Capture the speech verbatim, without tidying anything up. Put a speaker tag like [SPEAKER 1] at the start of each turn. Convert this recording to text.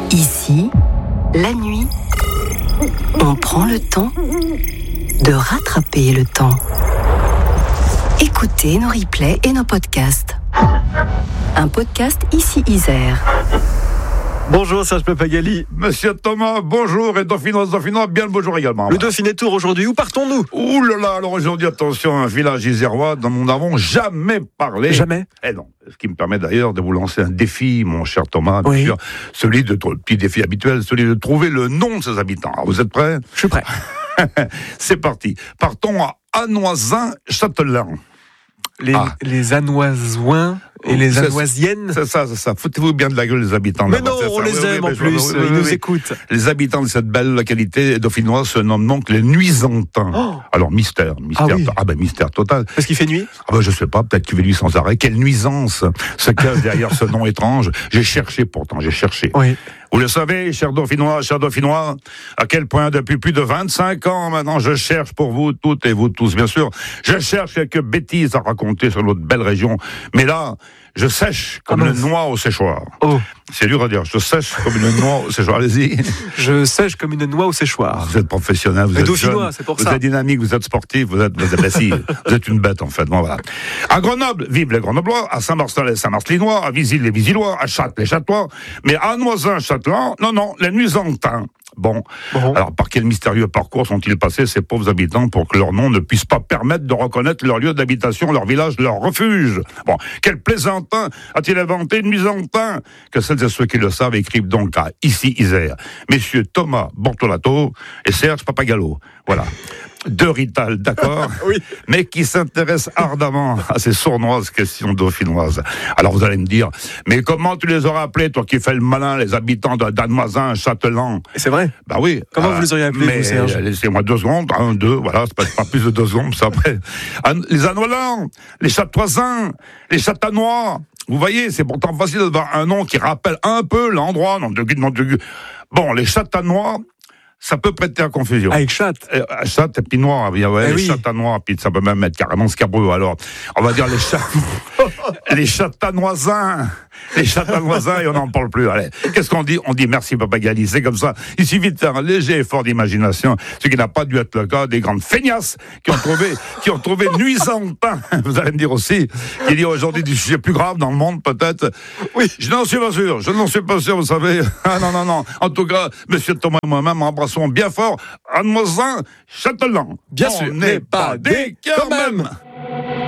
[SPEAKER 1] Ici, la nuit, on prend le temps de rattraper le temps. Écoutez nos replays et nos podcasts. Un podcast Ici Isère.
[SPEAKER 2] Bonjour Serge Pappagalli.
[SPEAKER 3] Monsieur Thomas, bonjour, et Dauphinoise, Dauphinois, bien le bonjour également.
[SPEAKER 2] Le Dauphiné Tour aujourd'hui, où partons-nous?
[SPEAKER 3] Ouh là là, alors aujourd'hui, attention, un village isérois dont nous n'avons jamais parlé.
[SPEAKER 2] Jamais?
[SPEAKER 3] Eh non, ce qui me permet d'ailleurs de vous lancer un défi, mon cher Thomas,
[SPEAKER 2] oui.
[SPEAKER 3] bien sûr, celui de, le petit défi habituel, celui de trouver le nom de ses habitants. Alors, vous êtes prêts?
[SPEAKER 2] Je suis prêt.
[SPEAKER 3] C'est parti. Partons à Anoisin-Châtelain.
[SPEAKER 2] Les, ah. les Anoisoins et les
[SPEAKER 3] c'est,
[SPEAKER 2] Anoisiennes.
[SPEAKER 3] C'est ça, c'est ça. Foutez-vous bien de la gueule des habitants.
[SPEAKER 2] Mais
[SPEAKER 3] là-bas,
[SPEAKER 2] non, on
[SPEAKER 3] ça.
[SPEAKER 2] les
[SPEAKER 3] oui,
[SPEAKER 2] aime
[SPEAKER 3] oui,
[SPEAKER 2] en plus,
[SPEAKER 3] oui, oui,
[SPEAKER 2] ils
[SPEAKER 3] oui,
[SPEAKER 2] nous
[SPEAKER 3] oui.
[SPEAKER 2] écoutent.
[SPEAKER 3] Les habitants de cette belle localité dauphinoise se nomment donc les Nuisantins. Oh. Alors, mystère, mystère,
[SPEAKER 2] ah, oui.
[SPEAKER 3] ah ben mystère total.
[SPEAKER 2] Parce qu'il fait nuit?
[SPEAKER 3] Ah ben je sais pas, peut-être qu'il fait nuit sans arrêt. Quelle nuisance se cache derrière ce nom étrange. J'ai cherché pourtant, j'ai cherché.
[SPEAKER 2] Oui.
[SPEAKER 3] Vous le savez, chers Dauphinois, chers Dauphinois, à quel point depuis plus de vingt-cinq ans maintenant, je cherche pour vous toutes et vous tous, bien sûr, je cherche quelques bêtises à raconter sur notre belle région. Mais là, je sèche comme ah, une noix au séchoir.
[SPEAKER 2] Oh.
[SPEAKER 3] C'est dur à dire, je sèche comme une noix au séchoir. Allez-y.
[SPEAKER 2] Je sèche comme une noix au séchoir.
[SPEAKER 3] Vous êtes professionnel, vous
[SPEAKER 2] Mais
[SPEAKER 3] êtes
[SPEAKER 2] Dauphinois,
[SPEAKER 3] jeune,
[SPEAKER 2] c'est pour
[SPEAKER 3] vous
[SPEAKER 2] ça.
[SPEAKER 3] êtes dynamique, vous êtes sportif, vous êtes, vous êtes, ben si, vous êtes une bête en fait. Bon, voilà. À Grenoble, vivent les Grenoblois, à Saint-Marcel les Saint-Marcelinois, à Visil les Visillois, à Châtes les Châtois, mais à Anoisin-Châtelain, non, non, les Nuisantins. Bon. bon, alors par quel mystérieux parcours sont-ils passés ces pauvres habitants pour que leur nom ne puisse pas permettre de reconnaître leur lieu d'habitation, leur village, leur refuge? Bon, quel plaisantin a-t-il inventé Nuisantin? Que celles et ceux qui le savent écrivent donc à Ici Isère. Messieurs Thomas Bortolato et Serge Pappagallo. Voilà. Deux Rital, d'accord,
[SPEAKER 2] oui.
[SPEAKER 3] mais qui s'intéressent ardemment à ces sournoises questions dauphinoises. Alors vous allez me dire, mais comment tu les aurais appelés, toi qui fais le malin, les habitants d'Anoisin, Châtelain?
[SPEAKER 2] C'est vrai?
[SPEAKER 3] Bah oui.
[SPEAKER 2] Comment euh, vous les auriez appelés,
[SPEAKER 3] mais,
[SPEAKER 2] vous, Serge?
[SPEAKER 3] Laissez-moi deux secondes, un, deux, voilà, c'est pas, pas plus de deux secondes, ça après. Les Anoilans, les Châtoisins, les Châtanois. Vous voyez, c'est pourtant facile d'avoir un nom qui rappelle un peu l'endroit, non de non de Bon, les Châtanois, ça peut prêter à confusion.
[SPEAKER 2] Avec chatte.
[SPEAKER 3] Euh, chatte et puis noir, ouais,
[SPEAKER 2] eh
[SPEAKER 3] les
[SPEAKER 2] oui.
[SPEAKER 3] Châtanois, puis ça peut même être carrément scabreux. Alors, on va dire les chats, les Châtanoisins, les Châtanoisins, et on n'en parle plus. Allez, qu'est-ce qu'on dit? On dit merci Pappagalli, c'est comme ça. Il suffit de faire un léger effort d'imagination, ce qui n'a pas dû être le cas des grandes feignasses qui ont trouvé, qui ont trouvé Nuisantin. Vous allez me dire aussi qu'il y a aujourd'hui des sujets plus graves dans le monde, peut-être. Oui, je n'en suis pas sûr. Je n'en suis pas sûr, vous savez. Ah non, non, non. En tout cas, Monsieur Thomas et moi-même embrassons bien fort Anoisin-Châtelain.
[SPEAKER 2] Bien sûr,
[SPEAKER 3] on n'est pas des quand même.